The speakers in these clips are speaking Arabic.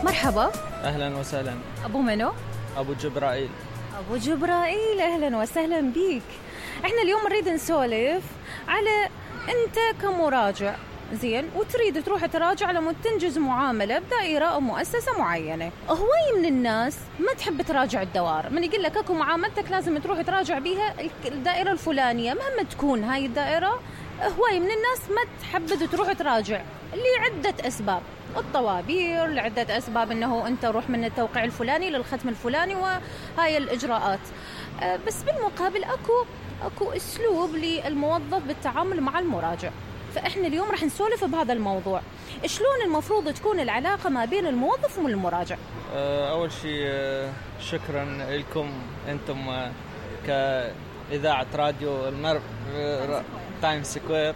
مرحبا. أهلا وسهلا. أبو منو؟ أبو جبرائيل. أبو جبرائيل، أهلا وسهلا بيك. إحنا اليوم نريد نسولف على أنت كمراجع زين وتريد تروح تراجع لما تنجز معاملة بدائرة أو مؤسسة معينة. هواي من الناس ما تحب تراجع الدوائر، من يقول لك أكو معاملتك لازم تروح تراجع بيها الدائرة الفلانية مهما تكون هاي الدائرة. هواي من الناس ما تحب تروح تراجع لعدة أسباب، الطوابير لعدة أسباب، أنه أنت روح من التوقيع الفلاني للختم الفلاني وهاي الإجراءات. بس بالمقابل أكو أسلوب للموظف بالتعامل مع المراجع. فإحنا اليوم رح نسولف بهذا الموضوع، شلون المفروض تكون العلاقة ما بين الموظف والمراجع. أول شيء شكرا لكم أنتم كإذاعة راديو المرء تايم سكوير.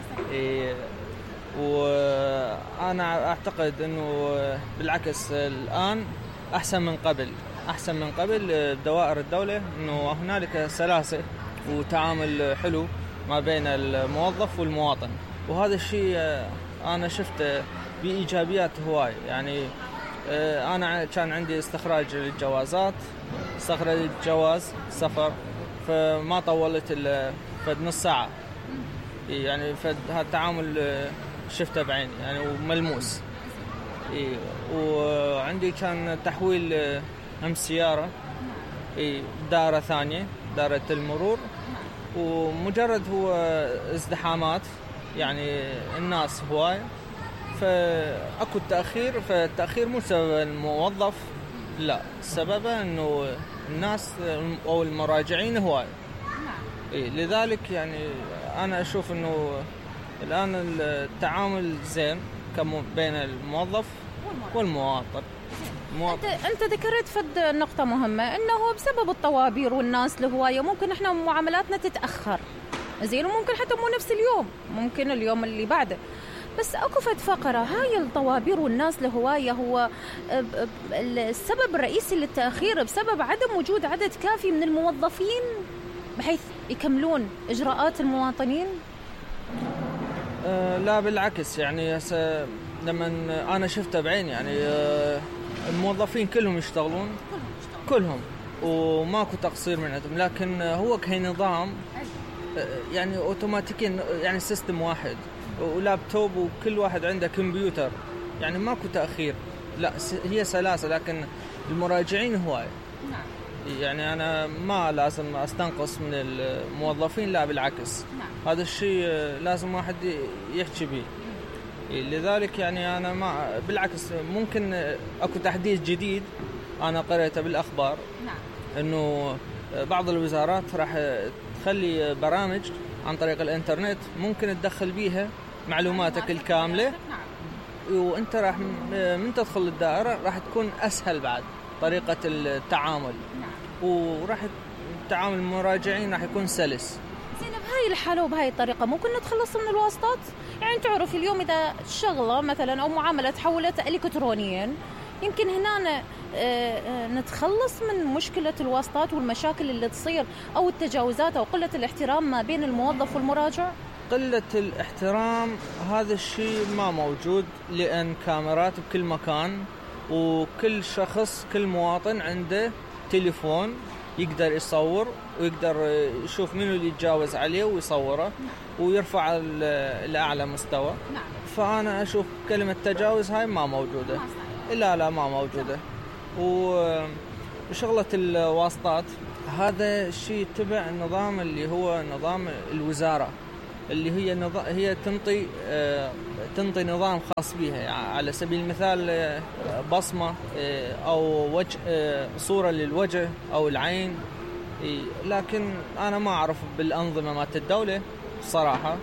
وأنا أعتقد أنه بالعكس الآن أحسن من قبل دوائر الدولة، أنه هنالك سلاسة وتعامل حلو ما بين الموظف والمواطن، وهذا الشيء أنا شفته بإيجابيات هواي. يعني أنا كان عندي استخراج للجوازات، استخرجت جواز سفر فما طولت فد نص ساعة، يعني فهذا التعامل شفته بعيني يعني وملموس. وعندي كان تحويل هم سيارة دائرة ثانية، دائرة المرور، ومجرد هو ازدحامات يعني الناس هواي فأكو التأخير. فالتأخير مو سبب الموظف، لا، سببه انه الناس او المراجعين هواي. لذلك يعني انا اشوف انه الان التعامل زين بين الموظف والمواطن. أنت ذكرت فد نقطة مهمة، إنه بسبب الطوابير والناس الهواية ممكن إحنا معاملاتنا تتأخر زين، وممكن حتى مو نفس اليوم، ممكن اليوم اللي بعده. بس أكو فد فقرة، هاي الطوابير والناس الهواية هو السبب الرئيسي للتأخير بسبب عدم وجود عدد كافي من الموظفين بحيث يكملون إجراءات المواطنين. لا بالعكس، يعني لما أنا شفته بعين يعني الموظفين كلهم يشتغلون كلهم وماكو تقصير من عندهم، لكن هو كنظام يعني اوتوماتيكي، يعني سيستم واحد ولابتوب وكل واحد عنده كمبيوتر، يعني ماكو تأخير، لا هي سلاسة. لكن المراجعين هواي، يعني أنا ما لازم أستنقص من الموظفين، لا بالعكس، هذا الشيء لازم واحد يحكي به. لذلك يعني أنا ما بالعكس، ممكن أكو تحديث جديد أنا قرأته بالأخبار، إنه بعض الوزارات راح تخلي برامج عن طريق الإنترنت ممكن تدخل بيها معلوماتك الكاملة، وأنت راح من تدخل الدائرة راح تكون أسهل بعد طريقة التعامل، وراح تعامل المراجعين راح يكون سلس. زين، بهاي الحالة وبهاي الطريقة ممكن نتخلص من الواسطات. يعني تعرف اليوم إذا شغلة مثلا أو معاملة تحولت إلكترونيا، يمكن هنا نتخلص من مشكلة الواسطات والمشاكل اللي تصير أو التجاوزات أو قلة الاحترام ما بين الموظف والمراجع. قلة الاحترام هذا الشيء ما موجود، لأن كاميرات بكل مكان، وكل شخص كل مواطن عنده تليفون يقدر يصور ويقدر يشوف منو اللي يتجاوز عليه ويصوره ويرفع لأعلى مستوى. فأنا أشوف كلمة تجاوز هاي ما موجودة، لا ما موجودة. وشغلة الواسطات هذا الشيء تبع النظام اللي هو نظام الوزارة، اللي هي تنطي نظام خاص بها. يعني على سبيل المثال بصمة أو وجه، صورة للوجه أو العين. لكن أنا ما أعرف بالأنظمة مالت الدولة صراحة.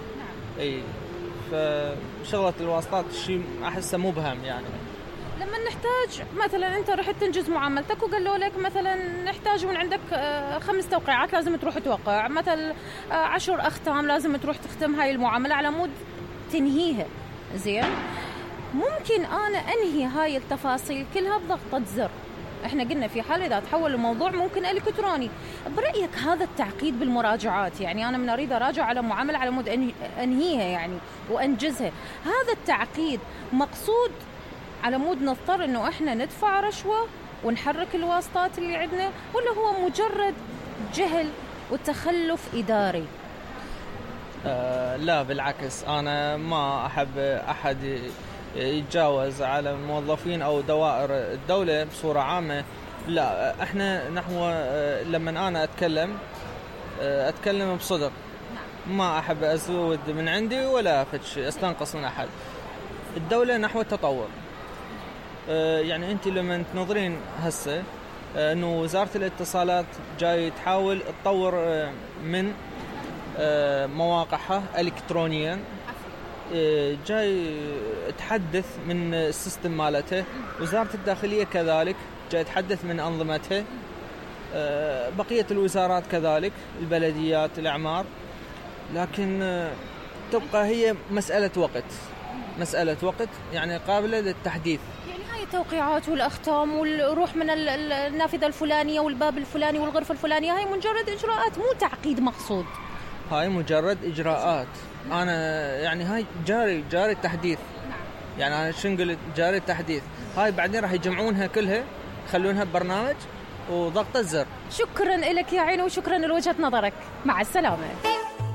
فشغلة الواسطات شيء أحسه مبهم. يعني لما نحتاج مثلا أنت رحت تنجز معاملتك وقالوا لك مثلا نحتاج من عندك 5 توقيعات لازم تروح توقع، مثلا 10 أختام لازم تروح تختم هاي المعاملة على مود تنهيها. زين، ممكن أنا أنهي هاي التفاصيل كلها بضغطة زر. احنا قلنا في حال إذا تحول الموضوع ممكن إلكتروني. برأيك هذا التعقيد بالمراجعات، يعني أنا من أريد أراجع على معاملة على مود أنهيها يعني وأنجزها، هذا التعقيد مقصود على مود نضطر إنه إحنا ندفع رشوة ونحرك الواسطات اللي عندنا، ولا هو مجرد جهل وتخلف إداري؟ لا بالعكس، أنا ما أحب أحد يتجاوز على الموظفين أو دوائر الدولة بصورة عامة. لا، احنا نحو لما أنا أتكلم بصدق، ما أحب أزود من عندي ولا فتش أستنقص من أحد. الدولة نحو التطور. يعني أنت لما تنظرين هسه أنه وزارة الاتصالات جاي تحاول تطور من مواقعها إلكترونيا، جاي تحدث من السيستم مالته. وزارة الداخلية كذلك جاي تحدث من أنظمتها، بقية الوزارات كذلك، البلديات، الأعمار. لكن تبقى هي مسألة وقت يعني قابلة للتحديث. يعني هاي التوقيعات والأختام والروح من النافذة الفلانية والباب الفلاني والغرفة الفلانية، هاي مجرد إجراءات، مو تعقيد مقصود. هاي مجرد إجراءات. أنا يعني هاي جاري التحديث. يعني أنا شو نقول، جاري التحديث. هاي بعدين راح يجمعونها كلها، يخلونها ببرنامج وضغط الزر. شكرا لك يا عيني، وشكرا لوجهة نظرك. مع السلامة.